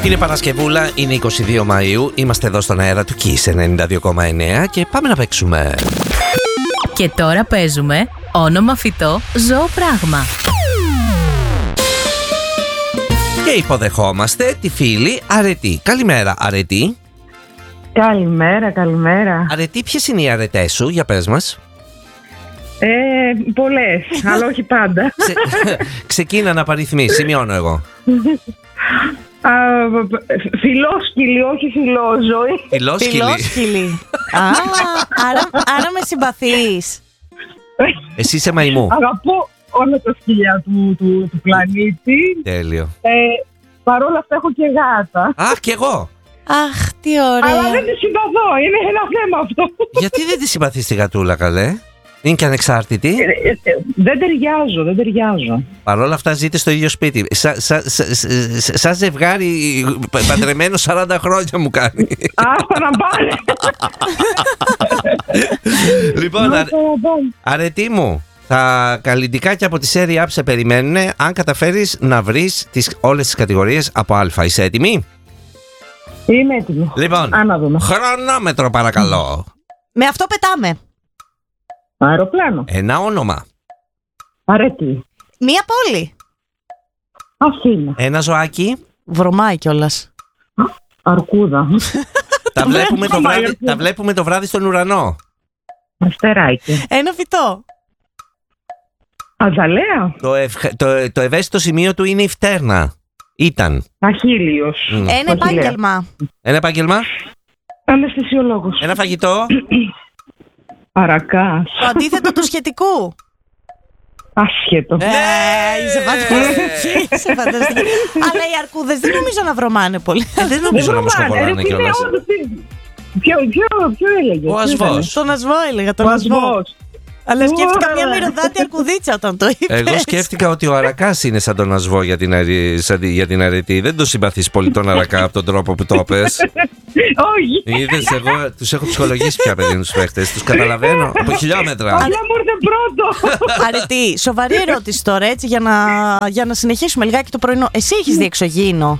Είναι Παρασκευούλα, είναι 22 Μαΐου, είμαστε εδώ στον αέρα του Kiss 92,9 και πάμε να παίξουμε. Και τώρα παίζουμε όνομα φυτό, ζώο πράγμα. Και υποδεχόμαστε τη φίλη Αρετή. Καλημέρα Αρετή. Καλημέρα. Αρετή, ποιες είναι οι αρετές σου, για πες μας. Πολλές, αλλά όχι πάντα. Ξεκίνα να παριθμίσεις, σημειώνω εγώ. Φιλόσκυλη, όχι φιλόζωη. Φιλόσκυλη. Άρα με συμπαθείς. Εσύ είσαι μαϊμού. Αγαπώ όλα τα σκυλιά του πλανήτη. Τέλειο. Παρ' όλα αυτά έχω και γάτα. Αχ, κι εγώ. Αχ, τι ωραία. Αλλά δεν τη συμπαθώ, είναι ένα θέμα αυτό. Γιατί δεν τη συμπαθείς τη γατούλα, καλέ? Είναι και ανεξάρτητη. Δεν ταιριάζω. Παρ' όλα αυτά ζείτε στο ίδιο σπίτι. Σαν ζευγάρι παντρεμένο 40 χρόνια μου κάνει. Άστα να πάνε. Λοιπόν, Αρετή μου, τα καλλιτικά από τη Serie Up σε περιμένουν αν καταφέρεις να βρεις όλες τις κατηγορίες από Α. Είσαι έτοιμη? Είμαι έτοιμη. Λοιπόν, χρονόμετρο παρακαλώ. Με αυτό πετάμε. Αεροπλάνο. Ένα όνομα. Αρετή. Μία πόλη. Αθήνα. Ένα ζωάκι. Βρωμάει κιόλας. Αρκούδα. Τα βλέπουμε το βράδυ στον ουρανό. Αστεράκι. Ένα φυτό. Αζαλέα. Το ευαίσθητο σημείο του είναι η φτέρνα. Ήταν. Αχίλιος. Ένα επάγγελμα. Ένα επάγγελμα. Αναισθησιολόγος. Ένα φαγητό. Παρακάς. Το αντίθετο του σχετικού. Άσχετο. Είσαι φανταστική. Αλλά οι αρκούδες δεν νομίζω να βρωμάνε πολύ. Δεν νομίζω να μου σκοπολάνε κιόλας. Ποιο έλεγε? Ο ασβός. Τον ασβό έλεγα, τον ασβό. Αλλά σκέφτηκα μια μυρωδάτη αρκουδίτσα όταν το είπες. Εγώ σκέφτηκα ότι ο αρακάς είναι σαν τον ασβό για την αρετή. Δεν το συμπαθείς πολύ τον αρακά από τον τρόπο που το πες. Όχι. Είδες, εγώ τους έχω ψυχολογήσει πια, παιδί μου, τους παίχτες. Τους καταλαβαίνω από χιλιόμετρα. Αλλά μου ήρθε πρώτο. Αρετή, σοβαρή ερώτηση τώρα, έτσι, για να συνεχίσουμε λιγάκι το πρωινό. Εσύ έχεις δει εξωγήινο?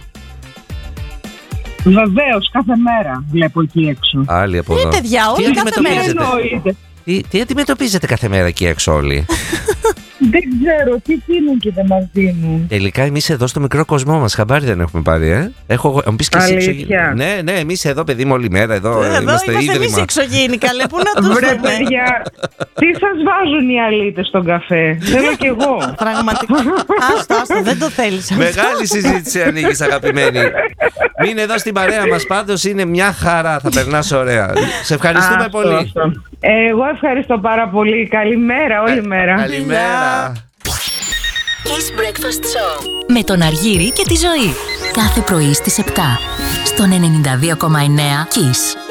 Βεβαίως, κάθε μέρα βλέπω εκεί έξω. Άλλη από εδώ. Παιδιά, όλοι κάθε μέρα. Τι αντιμετωπίζετε κάθε μέρα εκεί έξω όλοι? Δεν ξέρω, τι δίνουν και δεν μας δίνουν. Τελικά εμείς εδώ στο μικρό κοσμό μας χαμπάρι δεν έχουμε πάρει, μου πεις και εσύ Αλήθεια? Ναι, εμείς εδώ, παιδί μου, όλη μέρα εδώ είμαστε ίδρυμα. εμείς εξωγήινοι, καλέ, πού να τους Βρε δούμε. παιδιά, τι σας βάζουν οι αλήτες στον καφέ? Θέλω κι εγώ. Πραγματικά. Άστο, δεν το θέλεις. Μεγάλη συζήτηση ανοίγεις, αγαπημένη. Μείνε εδώ στην παρέα μας, πάντως είναι μια χαρά, θα περνάς ωραία. Σε ευχαριστούμε πολύ. Εγώ ευχαριστώ πάρα πολύ. Καλημέρα, όλη μέρα. Καλημέρα. Kiss Breakfast Show με τον Αργύρη και τη Ζωή. Κάθε πρωί στις 7 στον 92,9 Kiss.